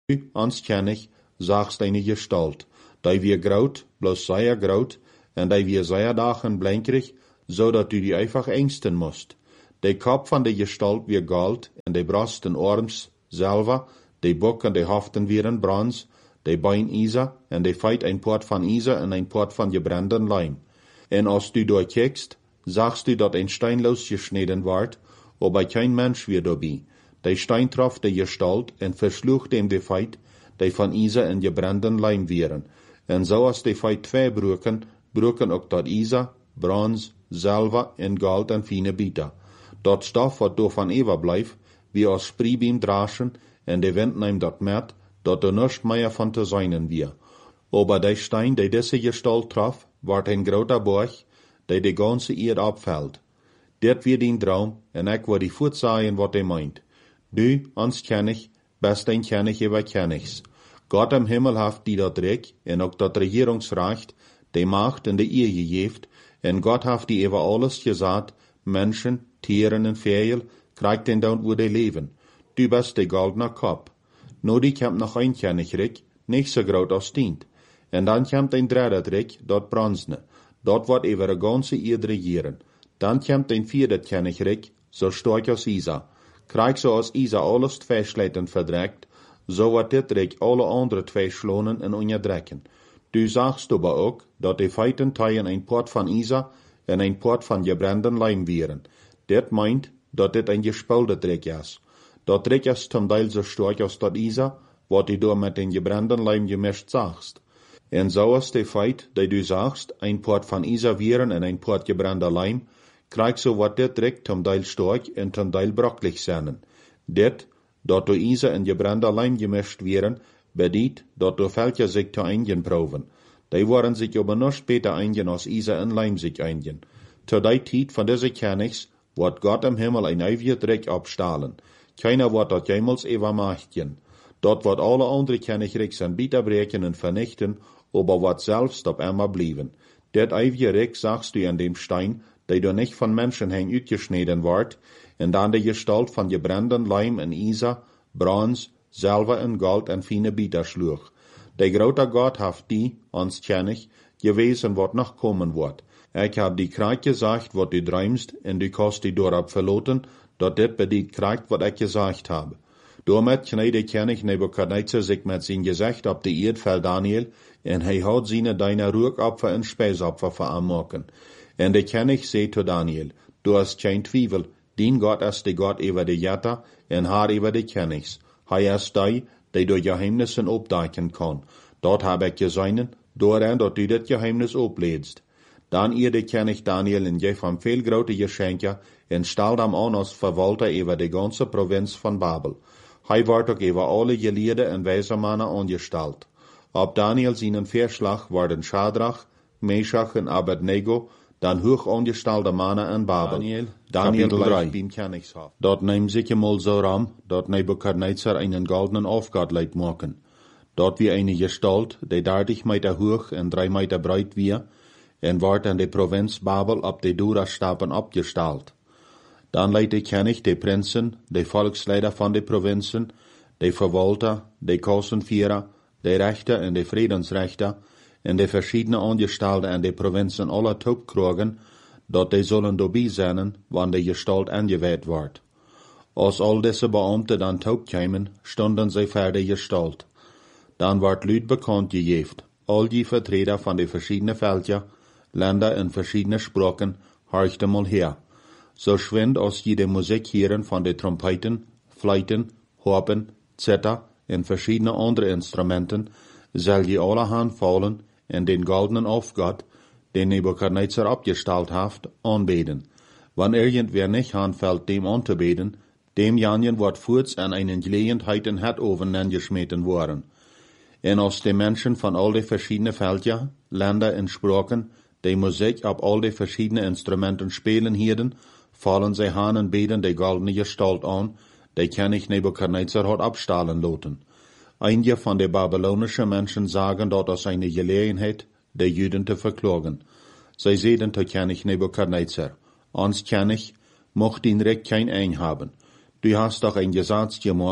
Ans ken ich, sagst deine Gestalt. Die wir graut, bloß sehr graut, en die wir sehr dagen blenkerig, so dat du die einfach ängsten musst. De Kopf van de Gestalt wir Gold, en de Brust en Arms Silber, de Buck en de Hoften wieren Bronz, de Bein Isa, en de Feit ein Port van Isa en ein Port van gebranden Leim. En als du durchkijkst, sagst du dat ein Stein losgeschneden ward, aber kein Mensch wird dabei. De Stein trof de Gestalt en versloeg dem de Feit, de van Isa en gebranden Leim wieren. En so als de Feit twee broken ook dat Isa, Bronz, Silber en Gold en fine Bieter. Dat stof wat door van Eva blijft, wie als Spriebiem draschen, en de wind neemt dat met, dat er nichts mehr van te zijn wir. Aber de Stein, die diese Gestalt trof, ward ein groter Borg, die de ganze Erde abfällt. Dit wird ein Traum, en ik wil die voet sagen, wat hij meint. Du, ans ken ich, best ein ken ich, ewer ken ich's. Gott im Himmel haft die dat Reich, en ook dat Regierungsrecht, die Macht in de Ehe gegeeft, en Gott haft die ewer alles gesagt, Menschen, Tieren en Vögel, kriegt den dan wo die leben. Du bist de goldene Kopf. No die kommt noch ein Königreich, nicht so groot als dient. En dan kommt ein dritter Reich, dat bronzene. Dat wordt over de ganze Erde regieren. Dan kommt ein vierter Königreich, so stark als Isa. Krijg so als Isa alles twee slechten verdrekt, so wordt dit Reich alle andere twee schlonen en onderdrekken. Du sagst aber ook, dat de feiten teilen ein Port van Isa en ein Port van gebranden Leim wieren. Dit meint, dat dit ein gespuldet Reich is. Dat Reich is zum Teil so stark als dat Isa, wat du door met den gebranden Leim gemischt sagst. En so is de feit, die du sagst, ein Port van Isa wieren en ein Port gebrander Leim, krijg so wat dit Reich zum Teil stark en zum Teil brocklich zijn. Dit, dat door Isa en gebrander Leim gemischt wieren, bedient, dat door welke zich te einigen proeven. Die waren zich aber noch später einigen als Isa en Leim sich einigen. Zu die tijd van deze Königs, wordt Gott im Himmel ein ewiges Reich abstahlen. Keiner wordt dat jemals übermachten. Dort wordt alle andere Königreichs en Bieterbreken en vernichten, aber wordt selbst op immer blieben. Dit ewige Reich sagst du an dem Stein, der du nicht von Menschen heen uitgeschneden wordt, en dan de Gestalt van gebranden Leim en Isa, Bronz, Silber en Gold en fine Bieter sloeg. De grote Gott haft die, ons König, gewesen wat noch kommen wordt. Ik heb die Krieg gesagt, wat du dreimst, en du kost die dorop verloten, dat dit bedient krijgt wat ik gezegd heb. Daarmet knijde König Nebukadnezar zich met zijn gezicht op de Erdvel Daniel, en hij houdt zijn deine Rookopfer en Spijsopfer veranmaken. En de König zei tot Daniel, du hast geen twijfel, dien God is de God over de Jetta, en haar over de Königs. Hij is die door geheimnissen opduiken kan. Dat heb ik gezien, doorheen dat du dit geheimnis opleedst. Dan de König Daniel en geef hem veel grote geschenken, en stelt hem aan als verwalter over de ganze Provinz van Babel. Hij wordt ook over alle geleerden en wijze mannen aangesteld. Op Daniel zijn Verslag worden Shadrach, Meshach en Abednego, dan hoog aangestelde mannen in Babel. Daniel 3. Dat neemt zich eenmaal zo ram, dat Nebukadnezar einen goldenen Aufgott leidt maken. Dat wie eine Gestalt, die 30 Meter hoog en 3 Meter breit wie, en wordt in de Provinz Babel op de Dura-Stapen opgesteld. Dan leidt de König de Prinzen, de Volksleider van de Provinzen, de Verwalter, de Kassenvierer, de Rechter en de Friedensrechter, en de verschiedene Angestellten en de Provinzen aller toekrogen, dat die zullen dabei zijn, wanneer de Gestalt aangeweid wordt. Als al deze Beamten dan toekwamen, stonden zij voor de Gestalt. Dan wordt luid bekend gegeven, al die Vertreter van de verschiedene Völker, Länder en verschiedene Sprachen, horchten mal her. So schwind als je de Musik hören von de Trompeten, Fleiten, Harpen, Zither en verschiedene andere Instrumenten, zal je allerhand vallen en den goldenen Aufgott, den Nebukadnezar abgestellt haft, anbeten. Wann irgendwer nicht anfällt, dem anzubeten, dem janjen wordt voorts an einen Gelegenheit in het oven geschmeten worden. En als de Menschen von all de verschiedene Völker, Länder en Sprachen, die Musik op all de verschiedene Instrumenten spelen hielden, fallen zij aan en beten de goldene Gestalt aan, die König Nebukadnezar hat abstahlen lassen. Einige von den babylonischen Menschen sagen dort als eine Gelegenheit, die Juden zu verklagen. Sie sagen zu König Nebukadnezar, ans König, mocht den Recht kein Ein haben. Du hast doch ein Gesetz gemacht,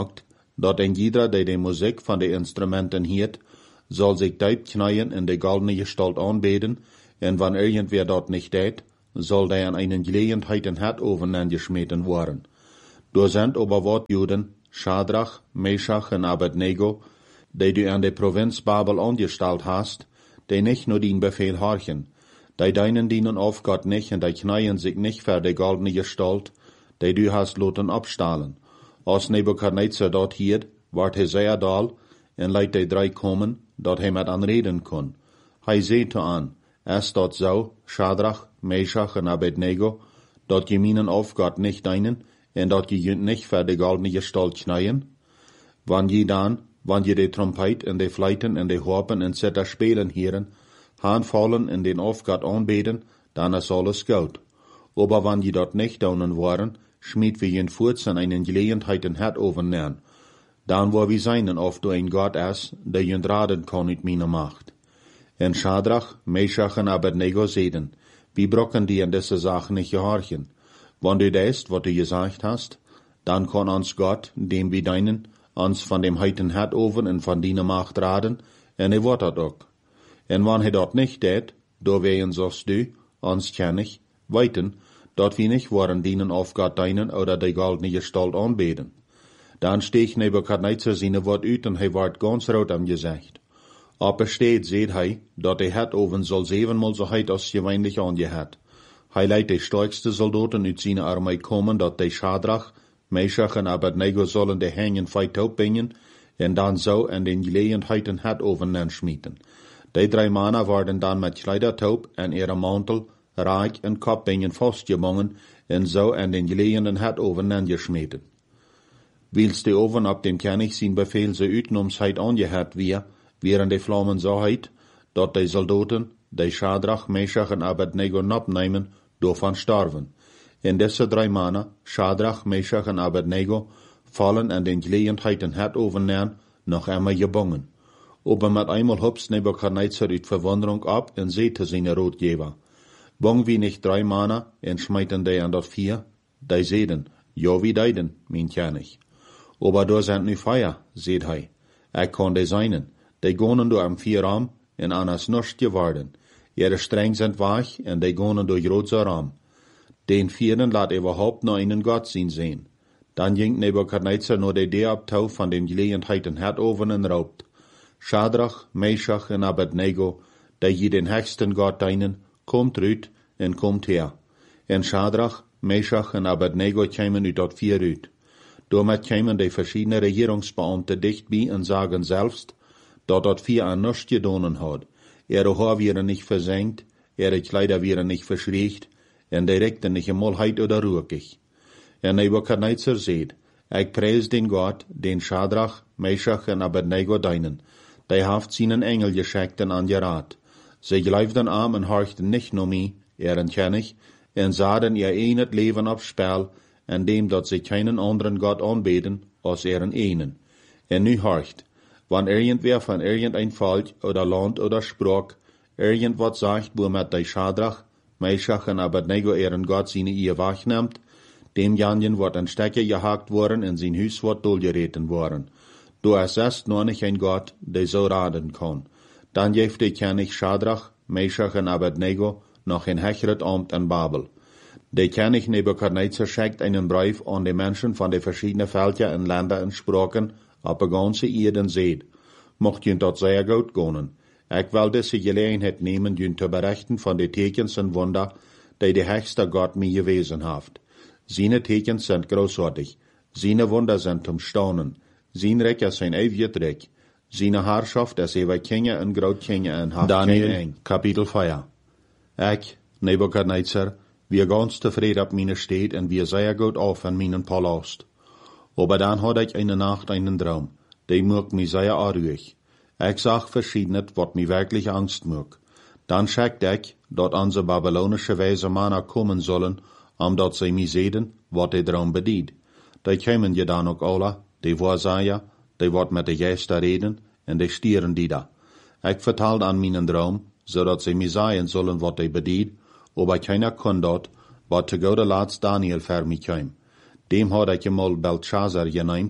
dat een jeder, die de Musik van de Instrumenten hiert, soll sich diep knien in de goldene Gestalt aanbeden, en wanneer irgendwer dat nicht deed, soll der an einen Gelegenheit in Herdofen angeschmeten worden. Du sind aber wat Juden, Schadrach, Meshach en Abednego, die du an de Provinz Babel angestellt hast, die nicht nur den Befehl horchen, die deinen dienen auf Gott nicht und die knien sich nicht für die goldene Gestalt, die du hast loten abstahlen. Als Nebukadnezar dort hiert, ward hij sehr dal, en leidt die 3 kommen, dat hij met anreden kon. Hij zei te aan, es dat zo, Schadrach, Meshach en Abednego, dat je minen auf Gott nicht deinen, en dat je nicht für die goldene Gestalt knien? Wann je de Trompet en de Fleiten en de Harpen en Zither spelen hieren, fallen en den auf Gott anbeten, dann ist alles gut. Aber wann je dort nicht daunen waren, schmied wir jen Furz an einen Gelegenheit in Herdofen nähren. Dann war wir seinen oft du ein Gott ist, der jen raden kann mit meiner Macht. En Schadrach, Meshach en Abednego seden, wie brocken die an diese Sachen nicht gehorchen. Wann du deist, wat du gesagt hast, dann kann uns Gott, dem wir deinen, uns von dem heiten Herdofen en von deiner Macht raden, en wordt dat ook. En wann hij dat nicht deed, do wehen zoals du, uns kennig, weiten, dat wir nicht waren dienen auf Gott deinen oder die goldene Gestalt anbeten. Dann steeg Nebukadnezar seine Wort uit en hij ward ganz rot am Gesicht. Aber steht, seht hij, dat de Herdofen soll 7-mal so heit als gewöhnlich angehört. Hij leidt de stärkste Soldaten uit seine Armee kommen, dat de Schadrach, Meshach en Abednego sollen de Hängen feit opbringen, en dan zo en den Gelegenheiten Herdofen schmieden. Die 3 Männer waren dann mit Kleidertaub en ihre Mantel, Reich en Kopbingen vastgebonden, en zo en den Gelegenheiten Herdofen geschmieden. Wils de Oven ab dem König sein Befehl so Utnomsheit angehört während die Flammen so heit, dat die Soldaten, die Schadrach, Meshach en Abednego abnehmen, davon starven. En diese 3 Männer, Schadrach, Meshach en Abednego, fallen an den Gelegenheiten Herdofen noch einmal gebangen. Aber mit einmal hupst Nebukadnezar uit Verwunderung ab en zei te seine Rotgeber, bang wie nicht 3 Männer, en schmeiten die an dat 4, die zeden, ja wie deiden, mein König. Aber da sind nu Feier, seht hij. Kann die seinen, die gonen du am 4 Raum, en anders nichts geworden. Ihre Streng sind weich, en die gonen durch roter Raum. Den 4. laat überhaupt noch einen Gott sehen. Dann ging Nebukadnezar nur die Idee abtau von den Gelegenheiten Herdofen en raubt. Schadrach, Meshach en Abednego, die je den höchsten Gott deinen, kommt rüt en kommt her. En Schadrach, Meshach en Abednego kämen uit dat 4 uit. Damit kämen die verschiedenen Regierungsbeamte dicht bei und sagen selbst, dat dat 4 an nichts gedonen hat. Ihre Haar wären nicht versenkt, ihre Kleider wären nicht verschriegt, en die rekten nicht einmal heit oder ruhig. En Nebukadnezar seht, ich preis den Gott, den Schadrach, Meshach en Abednego deinen, die haft seinen Engel geschickt en angerat. Sie gleiften an en horchten nicht nur mich, ihren König, en sahen ihr einet Leben aufs Spiel, en dem dat sie keinen anderen Gott anbeten, als ihren einen. En nu horcht, wann irgendwer von irgendein Volk oder Land oder Sprach irgendwas sagt, wo mit die Schadrach, Meshach en Abednego ihren Gott seine Ehe wachnimmt, dem Janjen wird ein Stecker gehakt worden en sein Haus wird durchgereten worden. Du ersetzt nur nicht ein Gott, der so raten kann. Dann geeft der König Schadrach, Meshach en Abednego noch ein hecheret Amt in Babel. Der König Nebukadnezar schickt einen Brief an die Menschen von den verschiedenen Völkern und Ländern und Sprachen auf der ganzen Erde seht. Mocht jün dort sehr gut gehen. Ich will diese Gelegenheit nehmen, jün zu berichten von den Tekens und Wunder, die der höchste Gott mir gewesen hat. Seine Tekens sind großartig. Seine Wunder sind zum Staunen. Sein Reich ist ein ewiges Reich. Seine Herrschaft ist über Kinder und Großkinder und hat Daniel, Kapitel 4. Ich, Nebukadnezar, wir ganz zufrieden ab meine Stadt und wir sehr gut auf in meinen Palast. Aber dann hatte ich eine Nacht einen Traum, der macht mich sehr unruhig. Ich sah verschiedenes, was mir wirklich Angst macht. Dann schickte ich, dass unsere babylonische weise Männer kommen sollen, dat sie mich sehen, was der Traum bedient. Die kämen ja dann auch alle, die Wahrsager, die wat mit den Gästen reden, und die stieren die da. Ich vertalte an meinen Traum, so dass sie mir sagen sollen, was die bedient, aber keiner kann dort, was zu guter Letzt Daniel für mich kam. Dem hat ich einmal Belshazzar genannt,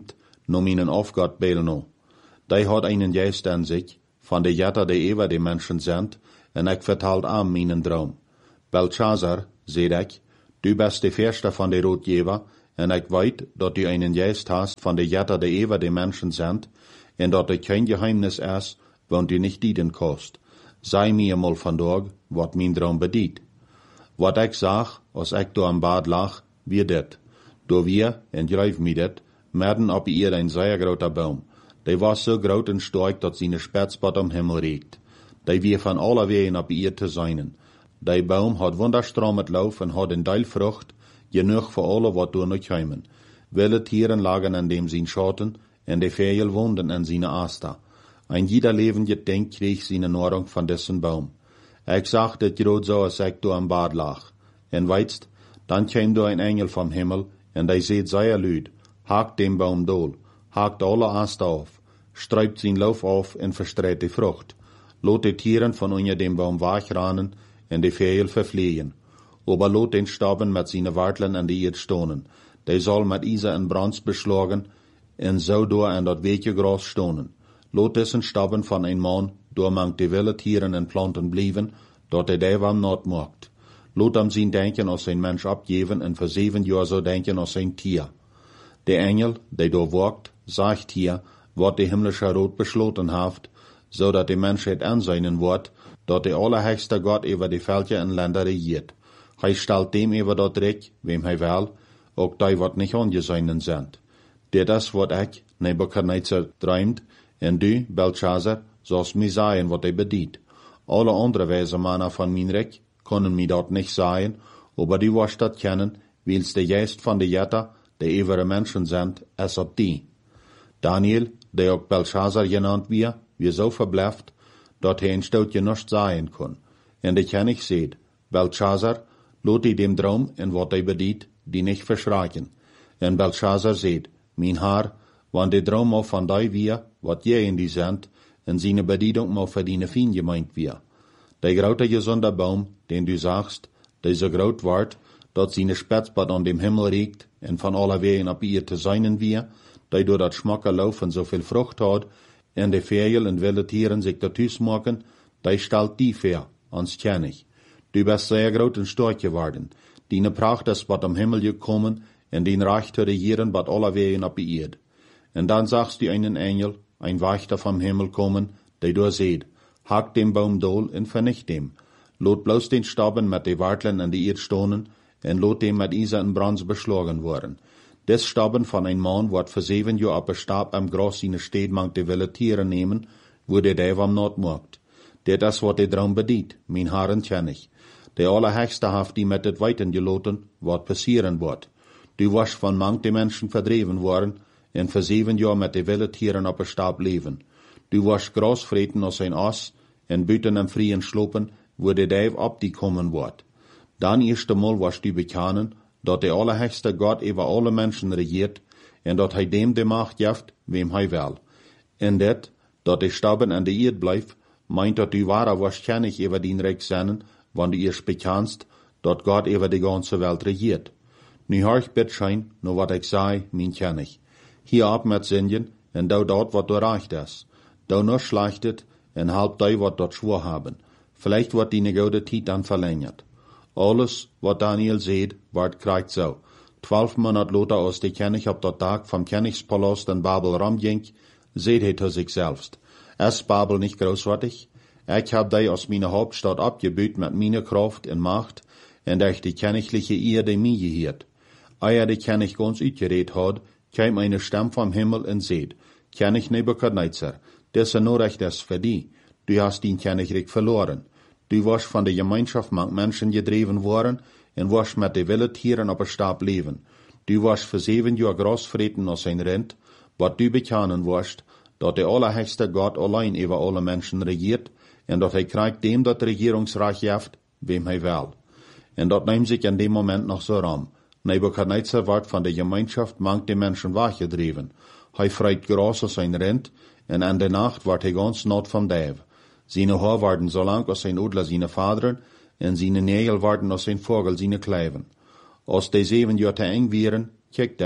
no minen Aufgott Belno. Die hat einen Geist an sich, von der Jetter der Ewa die Menschen sind, en ik vertalt am minen Traum. Belshazzar, seht ik, du bist de Verste von der Rotjewer, en ik weet dat du einen Geist hast von der Jetter der Ewa die Menschen sind, en dat er kein Geheimnis ist, want du nicht dienen kost. Sei mir mal vandaag, wat mijn Traum bediet. Wat ik sag, als ik do am Bad lag, wie dit. Do wir, en grijf mi dit, merden op ihr ein sehr groter Baum. Die war so groot en stark, dat seine Spitzbart am Himmel reikt. Die wir von aller Wegen op ihr te seinen. Die Baum hat wunderstramet Lauf en hat een Deil Frucht, genug für alle, wat door noch kommen. Wilde Tieren lagen an dem sein Schatten, en de Vögel wohnten an seine Asta. Ein jeder levende Denk kreeg seine Nahrung von dessen Baum. Ich sagte grad so, als ich do am Bad lag. En weitst, dann käm do ein Engel vom Himmel, en die seht sehr lüd, hakt dem Baum dool, hakt alle Asta auf, streibt sein Lauf auf en verstreut die Frucht, lot die Tieren von unter dem Baum wachranen en die Vögel verfliehen. Aber lot den Staben mit seine Warteln an die Erd stonen, die soll mit Isa en Brands beschlagen, en so do an dat weetje Gras stonen. Lot dessen Staben von ein Mann, door mang die wilde Tieren en Planten blieven, dat de wam not mocht. Lot am zijn denken als ein Mensch abgeven en voor 7 jaar so denken als ein Tier. De Engel, die do walkt, sagt hier, wat de himmlische Rot besloten haft, so dat de Menschheit an seinen Wort, dat de allerhöchste Gott über die Völker en Länder regiert. Hij stelt dem über dat recht, wem hij wil, ook die wat nicht angeseinen sind. Dit is wat ik, Nebuchadnezzar, träumt, en du, Belshazzar, sollst mir sagen, wat hij bediet. Alle andere weise Männer von mein Reich können mir dat nicht sagen, aber du wirst dat kennen, wils de Geist von de Jetter, de ewige Menschen sind, es op die. Daniel, der auch Belshazzar genannt wird so verbläfft, dat hij een stootje nicht sagen kann. En de König seht, Belshazzar, lot die dem Traum en wat hij bediet, die nicht verschrecken. En Belshazzar seht, mein Herr, wann de Traum auch von die wir, wat je in die sind, en seine Bedienung mal für deine Fien gemeint wir. Der grote gesunde Baum, den du sagst, der so groot wordt, dat seine Spitzbart an dem Himmel riekt, en von aller Wegen op ihr te seinen wir, der door dat schmakke Laufen so viel Frucht hat, en de Vögel en wilde Tieren sich dat thuis maken, der stellt die Veer, ans König. Du bist sehr groot en stark geworden, deine Pracht ist wat am Himmel gekommen, en dein Reich te regieren wat aller Wegen op die Erd. En dan sagst du einen Engel, ein Wächter vom Himmel kommen, der du seht, hakt dem Baum dool en vernicht dem. Lot bloß den Staben mit de Warteln an die Erd stonen, en lot dem mit Isa en Brands beschlagen worden. Des Staben von ein Mann wordt für 7 Jahr op een Stab am Gras seine Steed mangt de wilde Tieren nemen, wo de am not mocht. Dit is wat de Traum bediet, mein Herren König. De Allerhöchste haft die mit het weiten geloten, wat passieren wordt. Du warst von mangt de Menschen verdreven worden, en voor 7 jaar met de wilde Tieren op een Stab leven. Du warst Gras vreten als ein Ass, en buiten am Frien slopen, wo de Däv op die kommen wordt. Dan eerst einmal warst du bekennen, dat de Allerhöchste Gott über alle Menschen regiert, en dat hij dem de Macht jaft, wem hij wil. En dat de Staben an de Erd blijft, meint dat du wahrer wahrscheinlich über den Reich seinen, wann du eerst bekennst, dat Gott über die ganze Welt regiert. Nu horch bitschein, no wat ik zei, mein König. Hier ab met zingen, en dou dat wat du reicht is. Dou nur schlechtet, en halb dui wat dort schwor haben. Vielleicht wird die gute Zeit dann verlängert. Alles, wat Daniel seht, ward kriegt so. 12 Monate later aus de König op dat Tag vom Königspalast in Babel rumging, seht he zu sich selbst. Ist Babel nicht großartig? Ich hab die aus meiner Hauptstadt abgebüht mit meiner Kraft und Macht, en durch die königliche Erde mir gehiert. Eer de König ganz uitgeredet hat, kam eine Stimme vom Himmel und seht, König Nebuchadnezzar, das ist nur recht das für die. Du hast den Königreich verloren. Du warst von der Gemeinschaft mit Menschen gedreven worden en warst mit de wilde Tieren op een Stab leven. Du warst für 7 Jahre Gras vreten als ein Rind, wat du bekennen warst, dat der Allerhöchste Gott allein über alle Menschen regiert en dat hij kriegt dem dat Regierungsreich jaft, wem hij wil. En dat neemt sich in dem Moment noch so ram. Nebuchadnezzar wordt von der Gemeinschaft mangt de Menschen weggedreven. Hij freit Gras als ein Rind en an der Nacht wordt hij ganz not vom Däv. Seine Haar waren so lang als sein Odler seine Vaderen, en seine Nägel waren als sein Vogel seine Kleiven. Als die 7 Jahre te eng wieren, kijkt ik,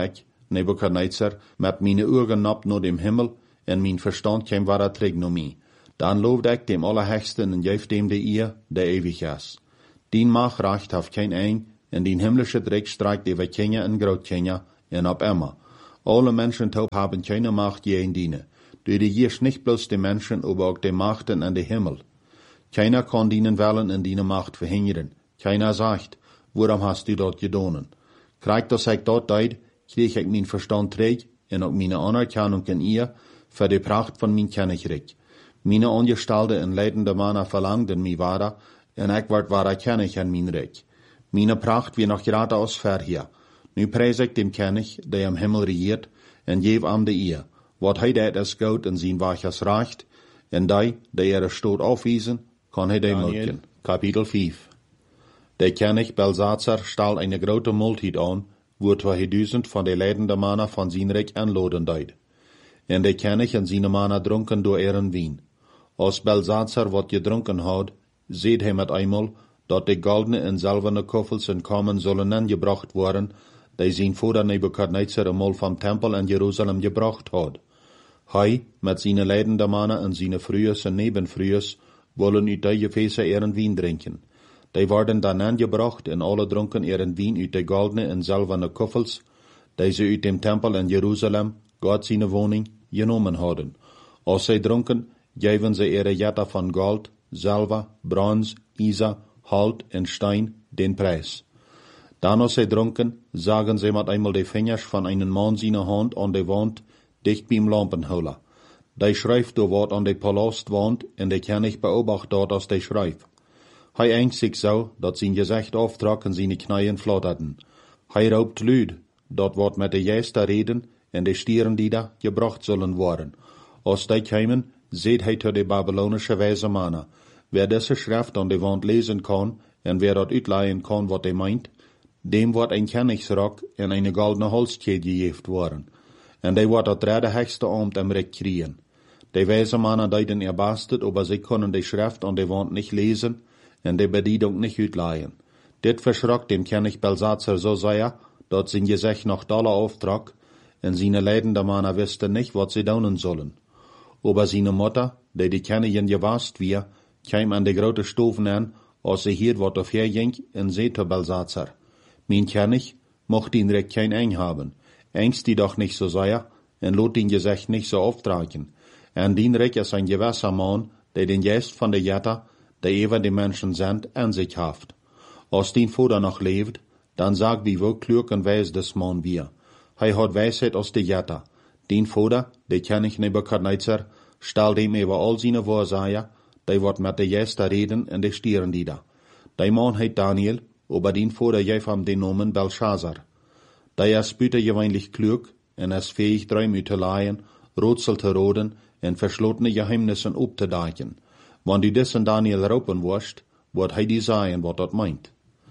Nebukadnezar, met mijn ogen nap naar dem Himmel, en mijn verstand kwam waar terug naar mij. Dan loofde ik dem Allerhechsten en geef dem de eer, de ewig is. Dien macht recht heeft geen een, en dien himmlische Dreck streikt over Kenia en Groot-Kenia, en op Emma. Alle Menschen taub haben keine Macht je in dienen. Du regierst nicht bloß die Menschen, aber auch die Machten an den Himmel. Keiner kann dienen wollen und deine Macht verhindern. Keiner sagt, warum hast du dort gedonen? Kriegt das ich dort deid, krieg ich mein Verstand träg, und auch meine Anerkennung in ihr, für die Pracht von mein Kennigreich. Meine Angestellte und leidende Männer verlangten mich wahrer, und ich ward wahrer Kennig an mein Reich. Meine Pracht wie noch gerade aus verher. Nu preis ik dem König, der am Himmel regiert, en geef am de eer, wat hij dat is goed en zijn waches recht, en die, der stoot afwijzen, kan hij die melken. Kapitel 5. Der König Belsazar stal eine grote Multitude an, wo 2000 von de leidende Männer von zijn Reich anloden deed. En der König en zijn Männer dronken door ihren Wien. Als Belsazar wat gedronken had, seht hij met eenmaal, dat de goldene en zilverne koffels en kamen zullen aangebracht worden, die zijn vader Nebukadnezar eenmaal vom Tempel in Jeruzalem gebracht had. Hij, met zijn leidende mannen en zijn vroeus en nebenvroeus, wollen uit die gefäße ihren Wien drinken. Die worden dan aangebracht en alle dronken ihren Wien uit de goldene en zilverne koffels, die ze uit dem Tempel in Jeruzalem, Gott zijn woning, genomen hadden. Als zij dronken, geven ze ihre Jetta van gold, zilver, brons, isa, hout en stein den Preis. Dan als zij dronken, zagen zij met eenmaal de vingers van een man zijn hand aan de wand, dicht beim Lampenholer. Die schrijft door wat aan de palastwand, en de König beobacht dort als de schrijft. Hij engt zich zo, dat zijn gezicht aftrok en zijn knieën flatterden. Hij roopt luid, dat wordt met de juiste reden en de stieren die daar gebracht zullen worden. Als die komen, ziet hij tot de Babylonische wijze mannen. Wer deze schrift aan de wand lezen kan, en wer dat uitleihen kan wat hij meint, dem wordt een kenningsrok en een goldene halskette gegeven worden. En die wordt dat derde hechste Amt am Recht kriegen. Die wijze mannen deiden erbastet, aber sie können die Schrift an der Wand nicht lesen en die Bedienung nicht uitleihen. Dit verschrok dem König Belsazar so sehr, dat sein Gesicht noch doller auftrag, en seine leidende mannen wisten nicht, wat sie doen sollen. Aber seine Mutter, die Königin gewast wir, kam an de grote Stoven an, als sie hier wat auf herging, en zei zu Belsazar, mein König, mocht ihn recht kein Eng haben, engst die doch nicht so sehr, en lot ihn Gesicht nicht so auftragen. En dien recht ist ein gewisser Mann, der den Geist von der Jetta, der ever die Menschen sind, an sich haft. Als dien Vater noch lebt, dann sagt wie wo klug und weis des Mann wir. Hij hat Weisheit aus der Jetta. Dien Vater, der König Nebukadnezar, stal dem über all seine Wahrsager, die wird mit der Jester reden en de stieren die da. Die Mann heet Daniel, aber dien Vater geef hem den Namen Belshazzar. Die is buitengewöhnlich klug en is fähig Träume te leihen, Rätsel te roden en verschlossene Geheimnissen optedaken. Wann du dessen Daniel roepen wirst, wird hij die sagen, wat dat meint.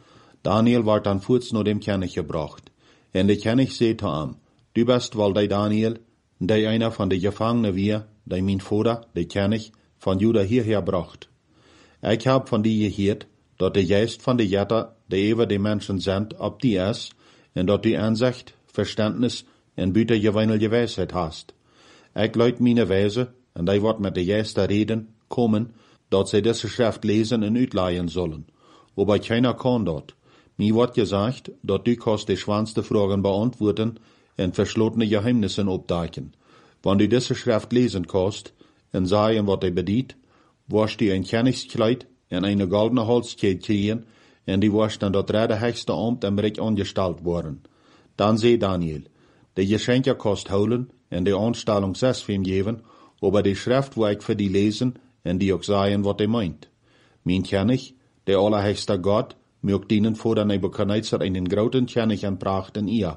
Daniel wordt dan voets naar dem König gebracht. En de König zei zu ihm, du bist wel die Daniel, die einer von de Gefangenen wir, die mein Vater, de König, von Juda hierher bracht. Ich hab von die gehört, dat de Geist von de Jetta, die über die Menschen sind, ob die is, en dat die Ansicht, Verständnis en buitengewöhnliche Weisheit hast. Ich leut meine Weise, en die wird mit de Geister reden, kommen, dat sie diese Schrift lesen en uitleihen sollen. Aber keiner kann dort. Mir wird gesagt, dat du kannst die schwanste Fragen beantworten en verschlossene Geheimnissen opdaken. Wenn du diese Schrift lesen kannst, en sagen, wat die bedient, wirst du ein Königskleid en eine goldene Halskette kriegen, en die wirst dann dat derde hechste Amt am Reich angestellt worden. Dann zei Daniel, die Geschenke kannst holen en die Anstellung selbst für ihn geben, aber die Schrift wo ich für die lesen en die auch sagen, wat die meint. Mein König, der allerhechste Gott, mögt ihnen vor der Nebukadnezar einen großen König en Pracht in ihr.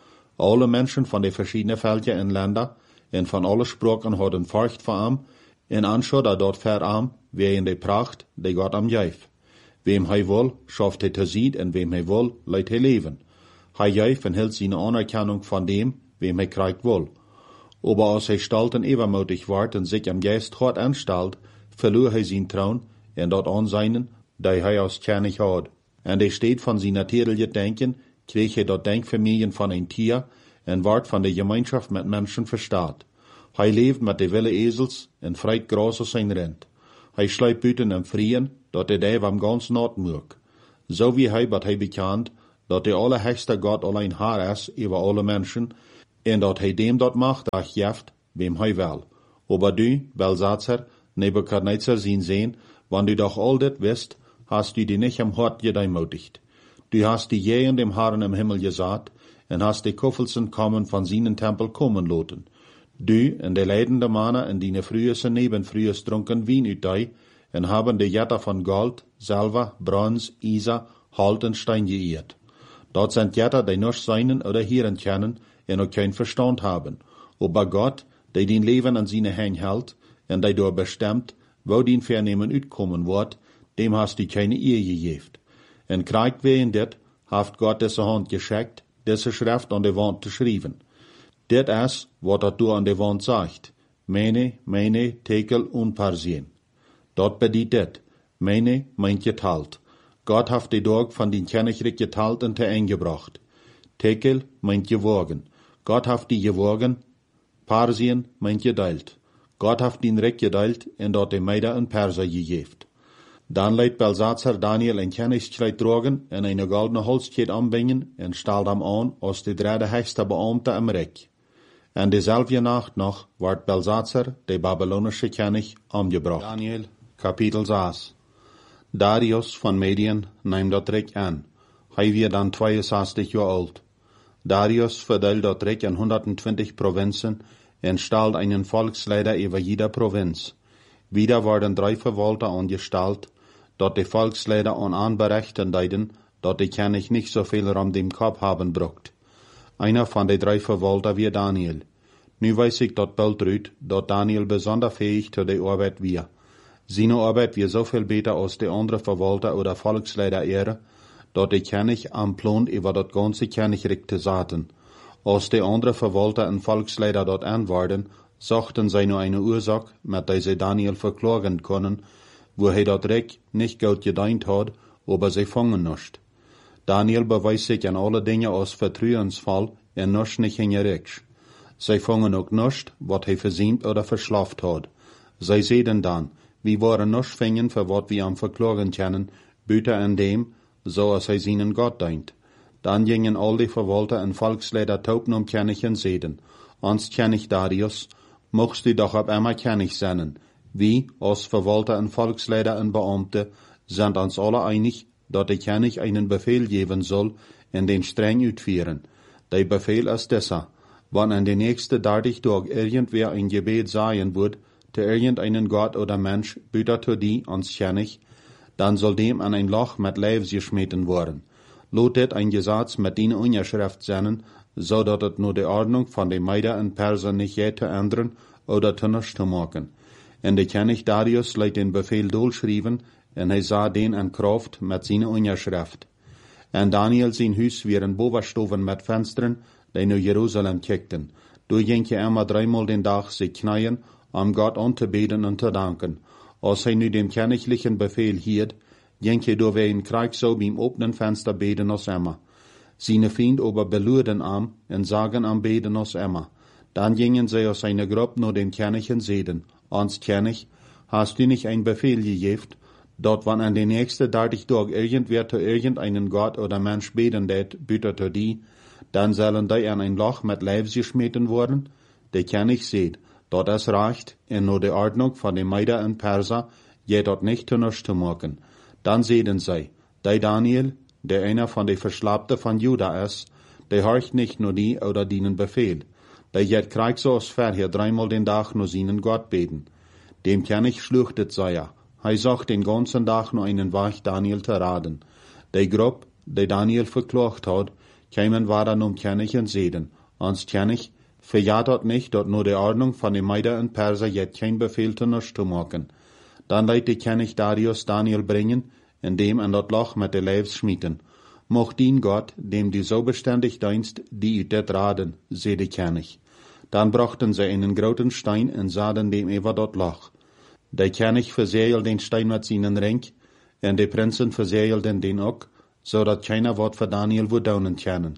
Alle Menschen von den verschiedenen Völkern en Ländern en van alle Sprachen hadden Furcht vor ihm, en anschaut dort ver ihm, wer in de Pracht, die Gott am geef. Wem hij will, schafft hij te ziet, en wem hij will, leidt hij leven. Hij geef en hield zijn Anerkennung von dem, wem hij krijgt will. Aber als hij stalt en übermütig wordt en sich am Geist hart anstalt, verloor hij zijn Trauen en dat Anseinen, die hij als König had. En de steht von zijn natuurlijke denken, kreeg hij dat Denkvermögen von een Tier, en wordt van de gemeenschap met mensen verstaat. Hij leeft met de wilde ezels en vreit gras aus zijn rent. Hij sluipt buiten en vrien, dat de dij am gans nacht moek. Zo wie hij wat hij bekend, dat de allerhechste God alleen haar is over alle mensen, en dat hij dem dat macht dat geeft, wem hij wel. Aber du, Belsatzer, Nebukadnezar zien, wann du doch all dit wist, hast du die nicht am Hort gedeimutigt. Du hast die je in dem Herrn im Himmel gesagt, en hast die Kuffelsen kommen von seinen Tempel kommen loten. Du en de leidende mannen en die früheste nebenfrühest trunken Wien uit die, en haben de Jetter von Gold, Silber, Bronze, Isa, Holt en Stein geirrt. Dort sind Jetter, die nur seinen oder Hirn kennen, en auch kein Verstand haben. Aber Gott, der den Leben an seine Hand hält, en der door bestemmt, wo den Vernehmen uitkommen wird, dem hast du keine Ehe gegeben. En kriegt wegen dit, haft Gott diese Hand geschickt, diese Schrift an die Wand zu schreiben. Dit is, wat dat du an die Wand sagt. Meine, Tekel und Parsien. Dort bedient dit. Meine, meint geteilt. Gott haft die Dorg von den Königreich geteilt und eingebracht. Tekel meint gewogen. Gott haft die gewogen. Parsien meint geteilt. Gott haft den Reich geteilt und dort die Meider und Perser gegeben. Dann leidt Belsatzer Daniel ein Königskleid drogen en eine goldene Holzkette anbringen en stalt hem aan als de derde höchste Beamte im Reich. En dezelfde Nacht noch wordt Belsatzer, de babylonische König, umgebracht. Daniel, Kapitel 6. Darius von Medien nahm dat Reich an. Hij wird dann 62 Jahre alt. Darius verdeelt dat Reich in 120 Provinzen en stalt einen Volksleiter über jeder Provinz. Wieder worden 3 Verwalter angestellt, dat de Volksleider an anberechten deiden, dat de König nicht so viel Raum dem Kopf haben brucht. Einer von de 3 Verwalter wie Daniel. Nu weiß ich dat bald rüt, dat Daniel besonders fähig zu der Arbeit wir. Seine Arbeit wir so viel besser als de andere Verwalter oder Volksleider ehre, dat de König am Plan über dat ganze Königreich zu saten. Als de andere Verwalter und Volksleider dort anwarden, sagten sie nur eine Ursache, mit der sie Daniel verklagen können, wo er dat Recht nicht gut gedient hat, aber sie fangen nicht. Daniel beweist sich in alle Dinge als vertrauensvoll und nicht hingerecht. Sie fangen auch nicht, was er versehnt oder verschlaft hat. Sie sehen dann, wir waren nicht fingen für was wir am verklagen können, büter an dem, so als er seinen Gott dient. Dann gingen all die Verwalter und Volksleider taupen König und seden, ans König Darius, mochst du doch ab einmal König sein. Wie, als Verwalter und Volksleider und Beamte, sind uns alle einig, dass der König einen Befehl geben soll und den streng ausführen. Der Befehl ist dieser: Wann an den nächsten 30 Tagen irgendwer ein Gebet sagen wird, zu irgendeinen Gott oder Mensch, büter zu die ans König, dann soll dem an ein Loch mit Leib geschmeten werden. Lotet ein Gesetz mit den Unterschrift sein, so dass es nur die Ordnung von den Meider und Perser nicht je zu ändern oder zu nichts zu machen. Und der König Darius leidt den Befehl durchschrieben, und er sah den in Kraft mit seiner Unterschrift. Und Daniel sein Haus waren Bovenstoven mit Fenstern, die nach Jerusalem kickten. Du ging er immer 3-mal den Tag sich knien, Gott anzubeten und zu danken. Als er nu den königlichen Befehl hielt, ging er durch ein Krieg so beim offenen Fenster beten als immer. Seine Feinde aber beluden und sagen am beten als immer. Dann gingen sie aus seiner Gruppe nach dem König und seden: Ans König, hast du nicht ein Befehl gegeben, dort wann an den nächsten 30 Tagen irgendwer zu irgendeinen Gott oder Mensch beten det, büter zu die, dann sollen die an ein Loch mit Leib geschmeten worden? Der König seht, dort es reicht, in nur die Ordnung von den Meider und Perser, je dort nicht zu nichts zu machen. Dann sehen sie, der Daniel, der einer von den Verschlappten von Juda ist, der horcht nicht nur die oder dienen Befehl. Der jet kriegt so als vorher 3-mal den Tag nur seinen Gott beten. Dem König schluchtet sei er sagt den ganzen Tag nur einen Weg Daniel zu raten. Der Gruppe, der Daniel verklagt hat, kämen war dann König und seden: Ans König, verjagt nicht, dort nur die Ordnung von den Meider und Perser jet kein Befehl zu nichts zu machen. Dann leidt der König Darius Daniel bringen, in dem an dort Loch mit der Leibs schmieden. Mocht dien Gott, dem du so beständig dienst, die ut raden, seh der König. Dann brachten sie einen großen Stein und sahen dem über dort Loch. Der König verseelt den Stein mit seinen Ring, und die Prinzen verseelten den auch, so dass keiner Wort für Daniel wo daunen können.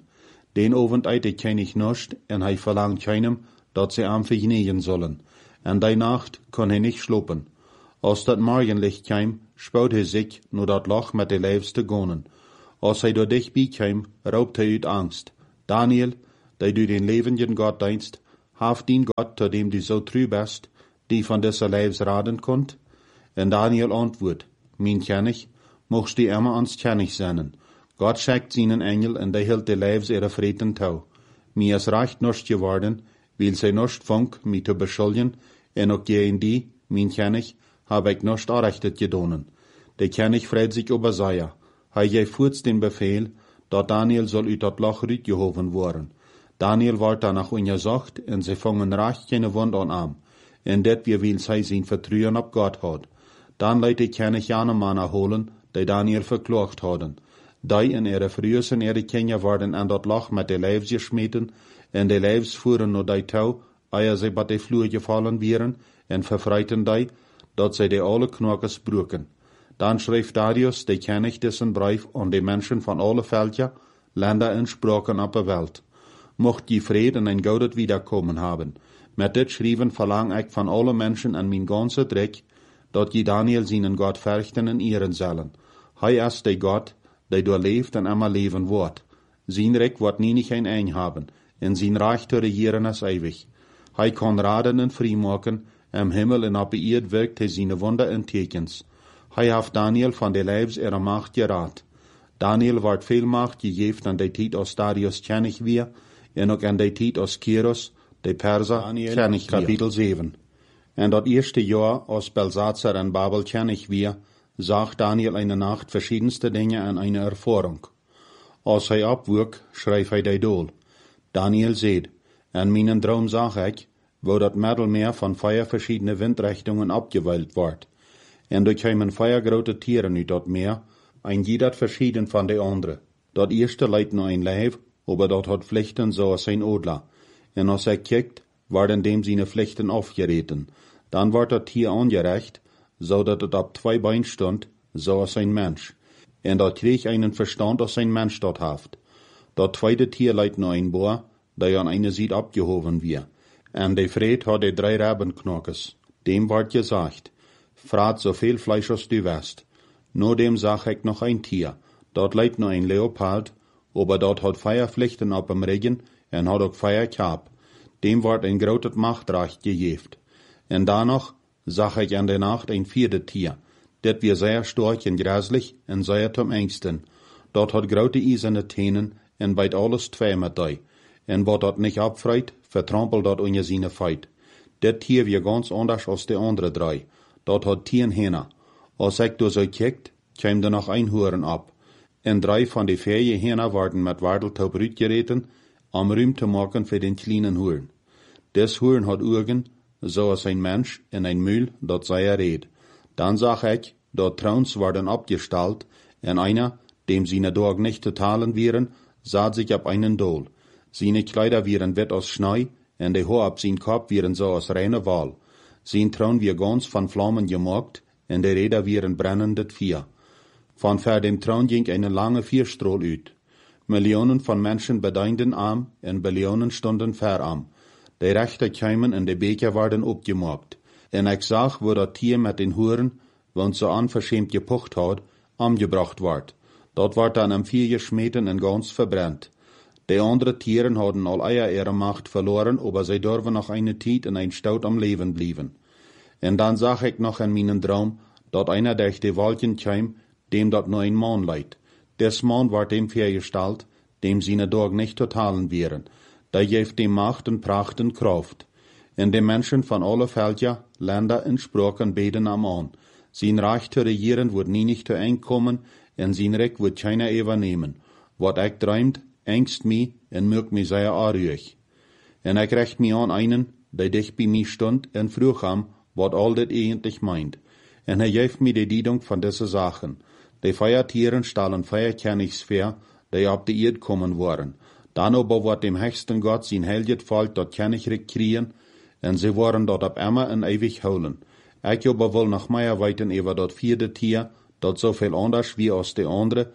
Den Abend eit ik König nicht, en hij verlangt keinem, dat sie am vergnügen sollen. En die Nacht kon hij nicht schlopen. Als dat Morgenlicht kwam, spout hij zich naar dat Loch met de leeuws te gonen. Als hij door dichtbij kwam, raubt hij uit angst. Daniel, die du den levenden Gott dienst, haft dien Gott, tot dem du so treu bist, die van deze leeuws raden konnt? En Daniel antwoordt, mijn König, mocht die immer ans König zijn. Gott schickt seinen Engel en die hield de leeuws ihre vreten touw. Mir is recht nicht geworden, weil sie nicht funk, mich zu beschuldigen, en ook gegen die, mijn König, hab ich nicht errechtet gedonen. Der König freut sich über Saja. Hij geeft voorts den Befehl, dat Daniel soll uit dat Loch uitgehoven worden. Daniel wordt danach untersucht, en sie vangen recht keine Wund an. En dat wir will zij zijn vertrouwen op God had. Dan leidt de König jene Männer holen, die Daniel verklaagt hadden. Die in ihre Frühes en ihre Kinder worden aan dat Loch met de leeuws geschmeten, en de leeuws voeren naar die touw, eer sie bij de vloer gefallen wären, en verfreiten die, dat zij de alle knokes broken. Dan schreef Darius, de König, dessen brief aan de mensen van alle Völker, Länder en Sprachen op de Welt. Mocht die Vrede en ein goudet wiederkommen haben. Met dit schrijven verlang ik van alle mensen en mijn ganze Dreck, dat je Daniel seinen Gott fürchten en ehren sollen. Hij is de Gott, die doorleeft en immer leven wordt. Zijn Recht wordt nie nicht ein Eng haben, en zijn Reich te regieren is ewig. Hij kan raden en vrijmaken, im Himmel en op de Erd wirkt hij seine Wunder en Tekens. Hij heeft Daniel van de leeuws ihrer Macht geraad. Daniel wordt veel Macht gegeven aan de tijd als Darius König weer, en ook aan de tijd als Kyros, de Perser, König Kapitel 7. En dat eerste jaar als Belsatzer en Babel König weer, zag Daniel eine Nacht verschiedenste Dinge en eine Erfahrung. Als hij opwoek, schreef hij die dool. Daniel zeid, en mijn droom zag ik, wo dat Mittelmeer van 4 verschiedene windrichtungen abgeweilt wordt. En er kwamen 4 grote Tieren uit dat meer, ein jeder verschieden van de andere. Dat eerste leidt naar een lijf, aber dat had vlechten zoals zijn Adler. En als hij kijkt, worden dem seine Flechten aufgereten. Dan wordt dat Tier angerecht, zodat het op 2 Beinen stond, zoals ein Mensch. En dat kreeg einen Verstand als ein Mensch dat haft. Dat tweede Tier leidt naar een boer, die aan eine Seite abgehoven weer. En de vreed had de 3 Rabenknokes. Dem wordt gezegd, vraat zoveel Fleisch als du west. Nur dem zag ik nog ein Tier, dat leidt naar een Leopard, aber dat had 4 Flechten op hem regen en had ook 4 Kap. Dem wordt een groot Machtrecht gegeven. En danach zag ik in de Nacht een 4e Tier, dat weer zeer storch en gräslich en zeer zum Ängsten. Dat had grote eiserne Tenen en bijt alles 2 met die. En wat dat niet abfreit, vertrampelt dat onder seine Feit. Dat Tier weer ganz anders als de andere 3. Dat had 10 Hähne. Als ik door zo kijkt, kwam er nog een Horen op. En 3 van de 4 Hähne worden met Wardeltaub uitgereten, om ruim te maken voor den kleinen Horen. Des Horen had Augen, zoals ein Mensch, en ein Mühl, dat zij reed. Dan zag ik, dat Trauns worden abgestalt, en einer, dem seine Dorg nicht zu talen wären, saat sich op einen Dool. Seine Kleider wären wet aus Schnee, en de Haar op zijn Kopf wären so aus reine Wal. Sein Traun wir ganz van Flammen gemaakt, en de Räder wären brennendet Vier. Van ver dem Traun ging eine lange Vierstrahl uit. Millionen von Menschen bedeinden am, en Billionen stonden ver am. De Rechter kwamen en de Beker werden opgemaakt. En ik zag, wo dat Tier met den Huren, want so unverschämt gepocht had, angebracht ward. Dat wordt dan am 4 geschmeten en ganz verbrennt. De andere Tieren hadden al eier ihre Macht verloren, aber sie durven noch eine Tijd in ein Staud am Leben blieben. En dan zag ik nog in mijn Traum, dat einer durch de Wolken kwam, dem dat nur ein Mann leidt. Des Mann wordt dem vergestalt, dem seine Dorg nicht totalen wären. Da geeft dem Macht en Pracht en Kraft. En de Menschen van alle Völker, Länder en Sprachen beten am an. Sein Reich zu regieren wird nie nicht zu eng kommen, en sein Recht wird keiner übernehmen. Wat ik träumt, ängst mich en mögt mich sehr anruhig. En ik recht mich an einen, der dicht bei mir stund, en vroeg ham, wat all dit eigentlich meint. En hij geeft mir die Diedung von diese Sachen. Die 4 Tieren stahlen 4 Königsver, die op de Erd kommen waren. Dan aber wordt dem höchsten Gott sein Helget Volk dat Königreich kriegen, en sie waren dort ab immer en ewig holen. Ich aber will noch mehr weiten über dat 4e Tier, dat so viel anders wie als de andere,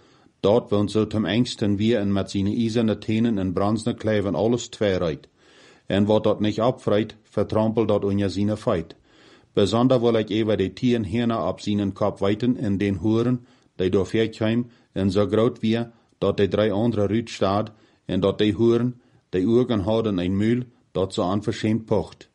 Dort woont zo zum engsten wie en met zijn eiserne tenen en bronzene kleven alles tweereit. En wat dat niet abfreit, vertrampelt dat unja zijn feit. Besonder wil ik even die tien Hirne op zijn kop weiten en den horen, die door veerkheim en zo groot wie, dat die 3 andere ruut staat, en dat die horen, die ogen houden een muil, dat zo onverschämt pocht.